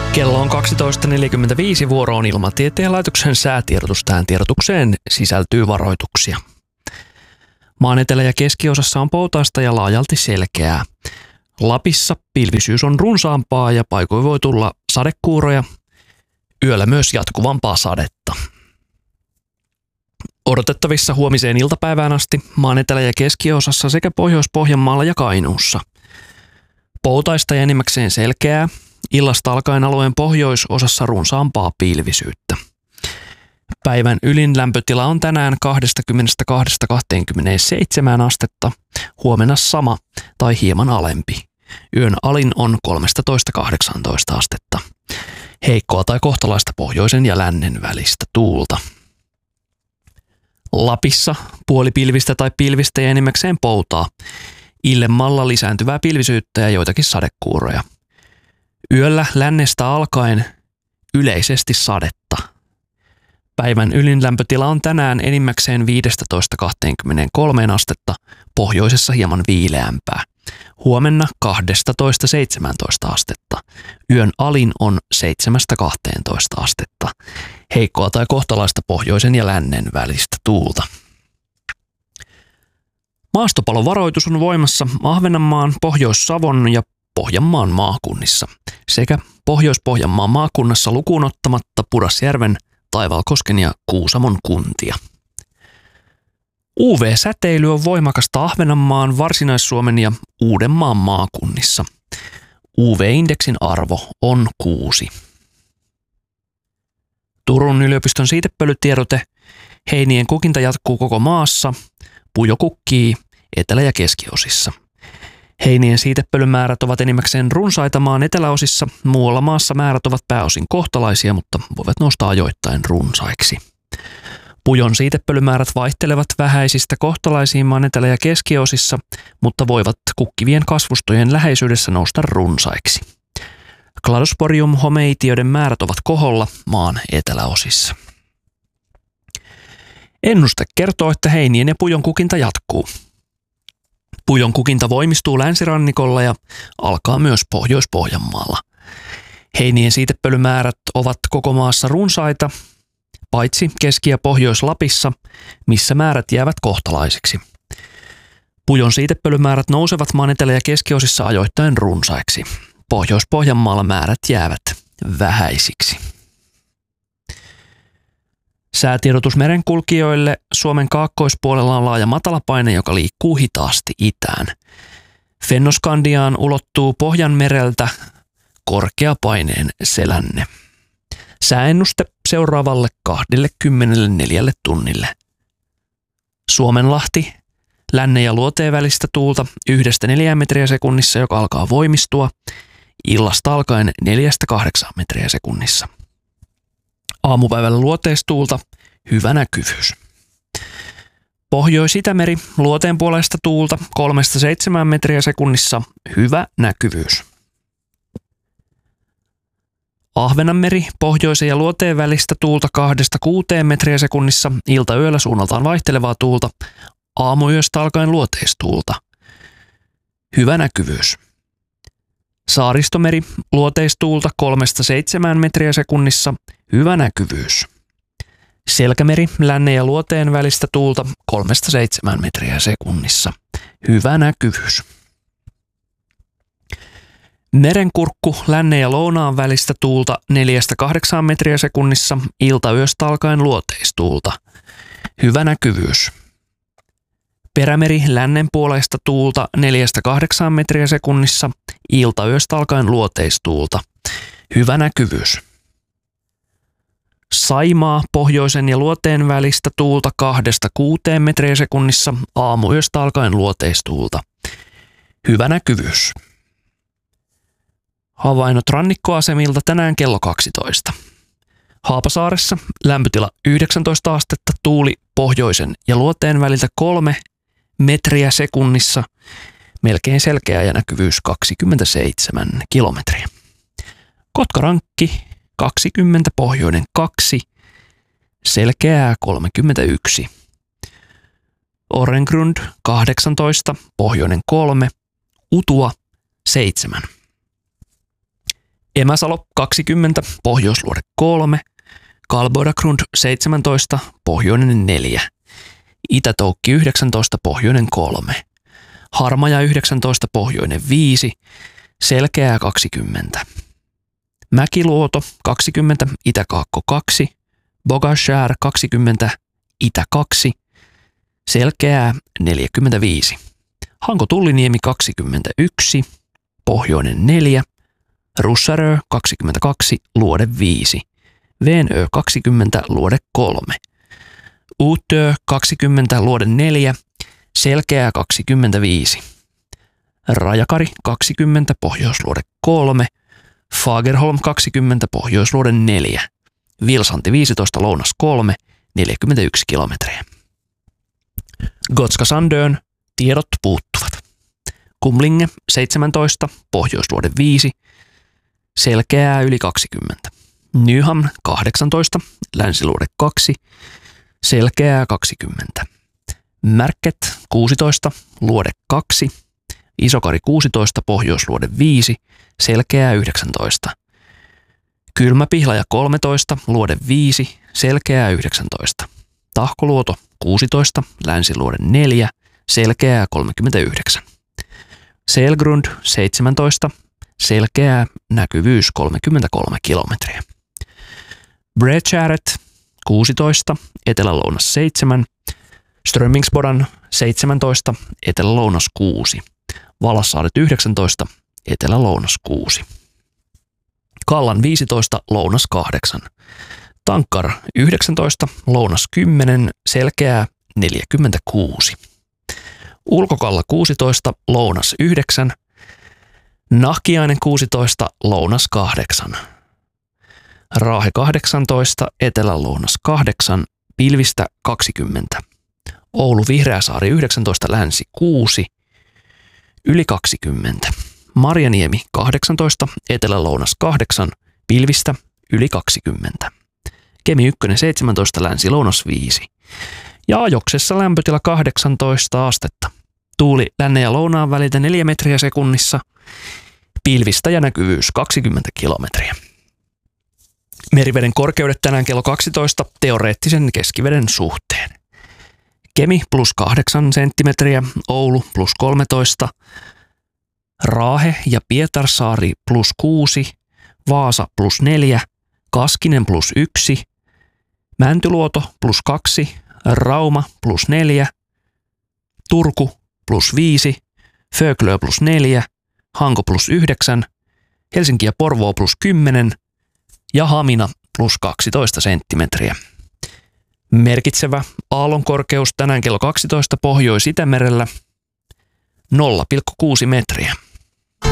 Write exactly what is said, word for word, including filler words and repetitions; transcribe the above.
Kello on kaksitoista neljäkymmentäviisi, vuoro on Ilmatieteen laitoksen säätiedotus. Tähän tiedotukseen sisältyy varoituksia. Maan etelä- ja keskiosassa on poutaista ja laajalti selkeää. Lapissa pilvisyys on runsaampaa ja paikoin voi tulla sadekuuroja. Yöllä myös jatkuvampaa sadetta. Odotettavissa huomiseen iltapäivään asti maan etelä- ja keskiosassa sekä Pohjois-Pohjanmaalla ja Kainuussa. Poutaista ja enimmäkseen selkeää. Illasta alkaen alueen pohjoisosassa runsaampaa pilvisyyttä. Päivän ylin lämpötila on tänään kaksikymmentäkaksi kaksikymmentäseitsemän astetta, huomenna sama tai hieman alempi. Yön alin on kolmetoista kahdeksantoista astetta. Heikkoa tai kohtalaista pohjoisen ja lännen välistä tuulta. Lapissa puolipilvistä tai pilvistä ja enimmäkseen poutaa. Illemmalla lisääntyvää pilvisyyttä ja joitakin sadekuuroja. Yöllä lännestä alkaen yleisesti sadetta. Päivän ylin lämpötila on tänään enimmäkseen viisitoista kaksikymmentäkolme astetta, pohjoisessa hieman viileämpää. Huomenna kaksitoista seitsemäntoista astetta. Yön alin on seitsemästä kahteentoista astetta. Heikkoa tai kohtalaista pohjoisen ja lännen välistä tuulta. Maastopalovaroitus on voimassa Ahvenanmaan, Pohjois-Savon ja Pohjanmaan maakunnissa sekä Pohjois-Pohjanmaan maakunnassa lukuun ottamatta Pudasjärven, Taivalkosken ja Kuusamon kuntia. U V-säteily on voimakasta Ahvenanmaan, Varsinais-Suomen ja Uudenmaan maakunnissa. U V-indeksin arvo on kuusi. Turun yliopiston siitepölytiedote. Heinien kukinta jatkuu koko maassa. Pujo kukkii etelä- ja keskiosissa. Heinien siitepölymäärät ovat enimmäkseen runsaita maan eteläosissa. Muualla maassa määrät ovat pääosin kohtalaisia, mutta voivat nousta ajoittain runsaiksi. Pujon siitepölymäärät vaihtelevat vähäisistä kohtalaisiin maan etelä- ja keskiosissa, mutta voivat kukkivien kasvustojen läheisyydessä nousta runsaiksi. Cladosporium homeitioiden määrät ovat koholla maan eteläosissa. Ennuste kertoo, että heinien ja pujon kukinta jatkuu. Pujon kukinta voimistuu länsirannikolla ja alkaa myös Pohjois-Pohjanmaalla. Heinien siitepölymäärät ovat koko maassa runsaita, paitsi Keski- ja Pohjois-Lapissa, missä määrät jäävät kohtalaisiksi. Pujon siitepölymäärät nousevat maan etelä- ja keskiosissa ajoittain runsaiksi. Pohjois-Pohjanmaalla määrät jäävät vähäisiksi. Säätiedotus merenkulkijoille. Suomen kaakkoispuolella on laaja matalapaine, joka liikkuu hitaasti itään. Fennoskandiaan ulottuu Pohjanmereltä korkeapaineen selänne. Sääennuste seuraavalle kaksikymmentäneljä tunnille. Suomenlahti, lännen ja luoteen välistä tuulta yhdestä neljään metriä sekunnissa, joka alkaa voimistua. Illasta alkaen neljästä kahdeksaan metriä sekunnissa. Aamupäivällä luoteistuulta, hyvä näkyvyys. Pohjois-Itämeri, luoteen puolesta tuulta kolmesta seitsemään metriä sekunnissa, hyvä näkyvyys. Ahvenanmeri, pohjoisen ja luoteen välistä tuulta kahdesta kuuteen metriä sekunnissa, ilta-yöllä suunnaltaan vaihtelevaa tuulta, aamuyöstä alkaen luoteistuulta, hyvä näkyvyys. Saaristomeri, luoteistuulta kolmesta seitsemään metriä sekunnissa, hyvä näkyvyys. Selkämeri, lännen ja luoteen välistä tuulta kolmesta seitsemään metriä sekunnissa, hyvä näkyvyys. Merenkurkku, lännen ja lounaan välistä tuulta neljästä kahdeksaan metriä sekunnissa, ilta-yöstä alkaen luoteistuulta, hyvä näkyvyys. Perämeri, lännen puoleista tuulta neljästä kahdeksaan metriä sekunnissa, ilta-yöstä alkaen luoteistuulta, hyvä näkyvyys. Saimaa, pohjoisen ja luoteen välistä tuulta kahdesta kuuteen metriä sekunnissa, aamuyöstä alkaen luoteistuulta, hyvä näkyvyys. Havainnot rannikkoasemilta tänään kello kaksitoista. Haapasaaressa lämpötila yhdeksäntoista astetta, tuuli pohjoisen ja luoteen väliltä kolme metriä sekunnissa, melkein selkeä ja näkyvyys kaksikymmentäseitsemän kilometriä. Kotkarankki kaksikymmentä, pohjoinen kaksi, selkeää kolmekymmentäyksi. Orrengrund kahdeksantoista, pohjoinen kolme, Utua seitsemän. Emäsalo kaksikymmentä, Pohjoisluode kolme, Kalbodagrund seitsemäntoista, Pohjoinen neljä, Itä-Toukki yhdeksäntoista, Pohjoinen kolme, Harmaja yhdeksäntoista, Pohjoinen viisi, Selkeää kaksikymmentä, Mäkiluoto kaksikymmentä, Itä-Kaakko kaksi, Bogashär kaksikymmentä, Itä kaksi, Selkeää neljäkymmentäviisi, Hanko-Tulliniemi kaksikymmentäyksi, Pohjoinen neljä, Russarö kaksikymmentäkaksi, Luode viisi, Venö kaksikymmentä, Luode kolme, Uutö kaksikymmentä, Luode neljä, Selkeää kaksikymmentäviisi, Rajakari kaksikymmentä, Pohjoisluode kolme, Fagerholm kaksikymmentä, Pohjoisluode neljä, Vilsanti viisitoista, Lounas kolme, neljäkymmentäyksi kilometriä. Gotska Sandön tiedot puuttuvat. Kumlinge seitsemäntoista, Pohjoisluode viisi, Selkeää yli kaksikymmentä. Nyham kahdeksantoista, Länsiluode kaksi, Selkeää kaksikymmentä. Märket kuusitoista, Luode kaksi, Isokari kuusitoista, Pohjoisluode viisi, Selkeää yhdeksäntoista. Kylmäpihlaja kolmetoista, Luode viisi, Selkeää yhdeksäntoista. Tahkoluoto kuusitoista, Länsiluode neljä, Selkeää kolmekymmentäyhdeksän. Selgrund seitsemäntoista, Selkeää näkyvyys kolmekymmentäkolme kilometriä. Bredskäret kuusitoista, Etelä-Lounas seitsemän, Strömingsbodan seitsemäntoista, Etelä-Lounas kuusi, Valassaaret yhdeksäntoista, Etelä-Lounas kuusi. Kallan viisitoista, Lounas kahdeksan, Tankkar yhdeksäntoista, Lounas kymmenen, Selkeää neljäkymmentäkuusi. Ulkokalla kuusitoista, Lounas yhdeksän, Nahkiainen kuusitoista, Lounas kahdeksan. Raahe kahdeksantoista, Etelä-Lounas kahdeksan, Pilvistä kaksikymmentä. Oulu Vihreäsaari yhdeksäntoista, Länsi kuusi, yli kaksikymmentä. Marjaniemi kahdeksantoista, Etelä-Lounas kahdeksan, Pilvistä yli kaksikymmentä. Kemi yksi seitsemäntoista, Länsi-Lounas viisi. Ja Ajoksessa lämpötila kahdeksantoista astetta. Tuuli lännen ja lounaan väliltä neljä metriä sekunnissa. Pilvistä ja näkyvyys kaksikymmentä kilometriä. Meriveden korkeudet tänään kello kaksitoista teoreettisen keskiveden suhteen. Kemi plus kahdeksan senttimetriä, Oulu plus kolmetoista, Raahe ja Pietarsaari plus kuusi, Vaasa plus neljä, Kaskinen plus yksi, Mäntyluoto plus kaksi, Rauma plus neljä, Turku plus viisi, Föglö plus neljä, Hanko plus yhdeksän, Helsinki ja Porvoo plus kymmenen ja Hamina plus kaksitoista senttimetriä. Merkitsevä aallonkorkeus tänään kello kaksitoista Pohjois-Itämerellä nolla pilkku kuusi metriä.